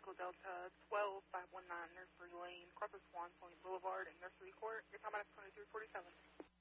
Echo Delta 12519 Nursery Lane, across the Swan Point Boulevard and Nursery Court. Your time is 2347.